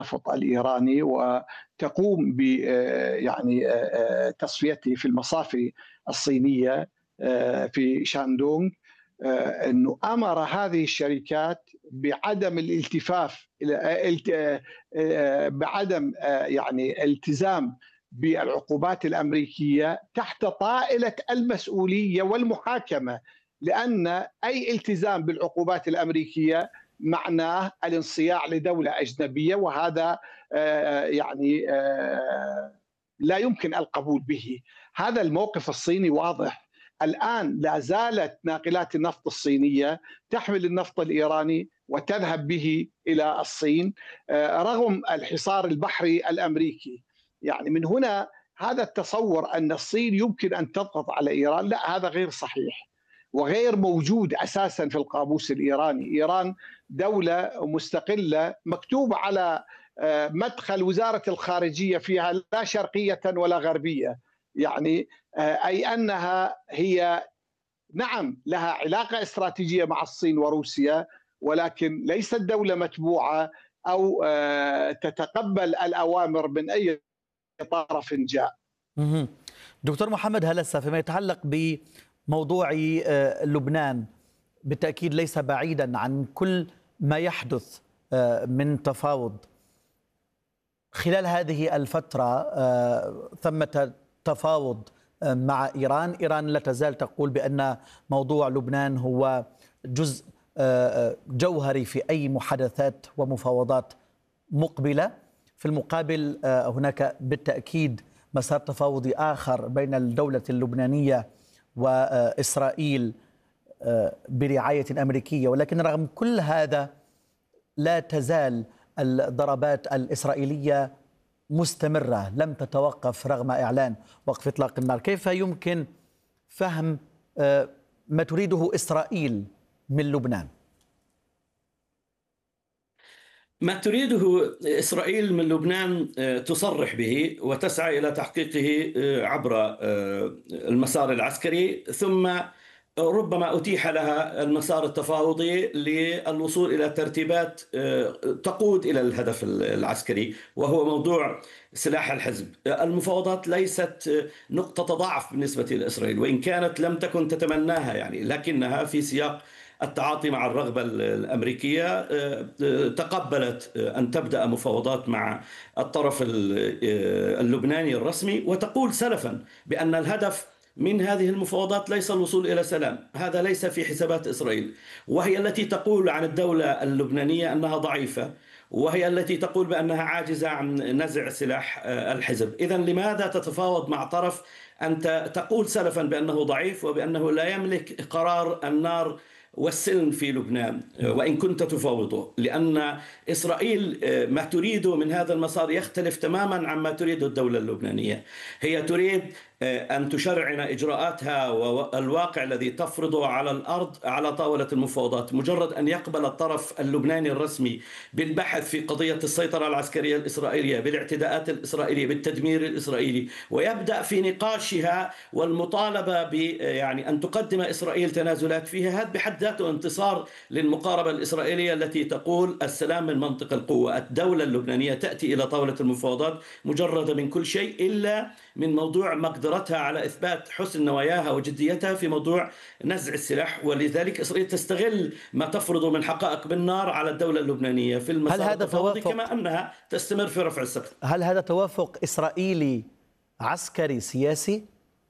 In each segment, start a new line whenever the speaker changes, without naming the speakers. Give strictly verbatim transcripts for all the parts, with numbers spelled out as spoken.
النفط الإيراني وتقوم ب يعني تصفيته في المصافي الصينية في شاندونغ، أنه أمر هذه الشركات بعدم الالتفاف بعدم يعني التزام بالعقوبات الأمريكية تحت طائلة المسؤولية والمحاكمة، لأن أي التزام بالعقوبات الأمريكية معناه الانصياع لدولة أجنبية، وهذا يعني لا يمكن القبول به. هذا الموقف الصيني واضح. الآن لا زالت ناقلات النفط الصينية تحمل النفط الإيراني وتذهب به إلى الصين رغم الحصار البحري الأمريكي. يعني من هنا هذا التصور أن الصين يمكن أن تضغط على إيران، لا، هذا غير صحيح وغير موجود أساسا في القاموس الإيراني. إيران دولة مستقلة مكتوب على مدخل وزارة الخارجية فيها لا شرقية ولا غربية، يعني أي أنها هي نعم لها علاقة استراتيجية مع الصين وروسيا، ولكن ليست دولة متبوعة أو تتقبل الأوامر من أي طرف جاء.
دكتور محمد هلسة، فيما يتعلق بموضوع لبنان، بالتأكيد ليس بعيدا عن كل ما يحدث من تفاوض خلال هذه الفترة. ثمة تفاوض مع إيران، إيران لا تزال تقول بأن موضوع لبنان هو جزء جوهري في أي محادثات ومفاوضات مقبلة. في المقابل هناك بالتأكيد مسار تفاوضي آخر بين الدولة اللبنانية وإسرائيل برعاية أمريكية، ولكن رغم كل هذا لا تزال الضربات الإسرائيلية مستمرة لم تتوقف رغم إعلان وقف إطلاق النار. كيف يمكن فهم ما تريده إسرائيل من لبنان؟
ما تريده إسرائيل من لبنان تصرح به وتسعى إلى تحقيقه عبر المسار العسكري، ثم ربما أتيح لها المسار التفاوضي للوصول إلى ترتيبات تقود إلى الهدف العسكري، وهو موضوع سلاح الحزب. المفاوضات ليست نقطة ضعف بالنسبة لإسرائيل، وإن كانت لم تكن تتمناها يعني، لكنها في سياق التعاطي مع الرغبة الأمريكية تقبلت أن تبدأ مفاوضات مع الطرف اللبناني الرسمي، وتقول سلفا بأن الهدف من هذه المفاوضات ليس الوصول إلى سلام. هذا ليس في حسابات إسرائيل، وهي التي تقول عن الدولة اللبنانية أنها ضعيفة، وهي التي تقول بأنها عاجزة عن نزع سلاح الحزب. إذن لماذا تتفاوض مع طرف أنت تقول سلفا بأنه ضعيف وبأنه لا يملك قرار النار والسلم في لبنان وإن كنت تفاوضه؟ لأن إسرائيل ما تريده من هذا المسار يختلف تماما عما تريده الدولة اللبنانية. هي تريد أن تشرعن إجراءاتها والواقع الذي تفرضه على الأرض على طاولة المفاوضات. مجرد أن يقبل الطرف اللبناني الرسمي بالبحث في قضية السيطرة العسكرية الإسرائيلية، بالاعتداءات الإسرائيلية، بالتدمير الإسرائيلي، ويبدأ في نقاشها والمطالبة ب يعني أن تقدم إسرائيل تنازلات فيها، هذا بحد ذاته انتصار للمقاربة الإسرائيلية التي تقول السلام من منطق القوة. الدولة اللبنانية تأتي إلى طاولة المفاوضات مجردة من كل شيء إلا من موضوع مقدرتها على إثبات حسن نواياها وجديتها في موضوع نزع السلاح، ولذلك إسرائيل تستغل ما تفرض من حقائق بالنار على الدولة اللبنانية في المسار التفاوضي، كما أنها تستمر في رفع السقف.
هل هذا توافق إسرائيلي عسكري سياسي؟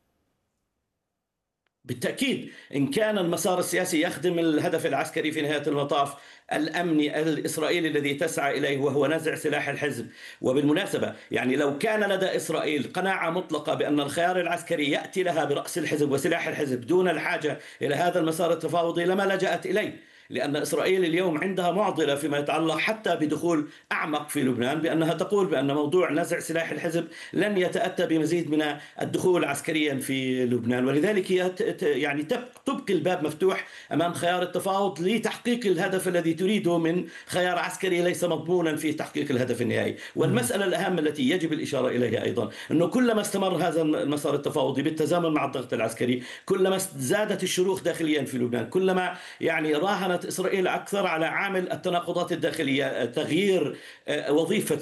بالتأكيد، إن كان المسار السياسي يخدم الهدف العسكري في نهاية المطاف الأمني الإسرائيلي الذي تسعى إليه وهو نزع سلاح الحزب. وبالمناسبة يعني لو كان لدى إسرائيل قناعة مطلقة بأن الخيار العسكري يأتي لها برأس الحزب وسلاح الحزب دون الحاجة إلى هذا المسار التفاوضي لما لجأت إليه، لأن إسرائيل اليوم عندها معضلة فيما يتعلق حتى بدخول أعمق في لبنان، بأنها تقول بأن موضوع نزع سلاح الحزب لن يتأتى بمزيد من الدخول عسكريا في لبنان، ولذلك هي يعني تبقي الباب مفتوح أمام خيار التفاوض لتحقيق الهدف الذي تريده من خيار عسكري ليس مضمونا في تحقيق الهدف النهائي. والمسألة الأهم التي يجب الإشارة إليها أيضا أنه كلما استمر هذا المسار التفاوضي بالتزامن مع الضغط العسكري، كلما زادت الشروخ داخليا في لبنان، كلما يعني راهنت إسرائيل أكثر على عامل التناقضات الداخلية، تغيير وظيفة